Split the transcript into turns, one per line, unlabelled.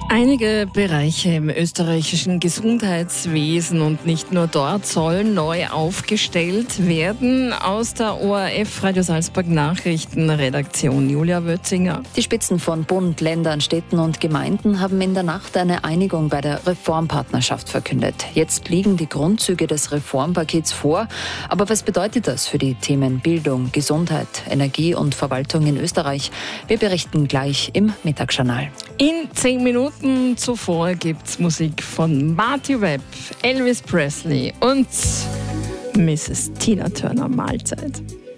Einige Bereiche im österreichischen Gesundheitswesen und nicht nur dort sollen neu aufgestellt werden. Aus der ORF Radio Salzburg Nachrichtenredaktion Julia Wötzinger.
Die Spitzen von Bund, Ländern, Städten und Gemeinden haben in der Nacht eine Einigung bei der Reformpartnerschaft verkündet. Jetzt liegen die Grundzüge des Reformpakets vor. Aber was bedeutet das für die Themen Bildung, Gesundheit, Energie und Verwaltung in Österreich? Wir berichten gleich im Mittagsjournal.
In 10 Minuten zuvor gibt's Musik von Marty Webb, Elvis Presley und Mrs. Tina Turner. Mahlzeit.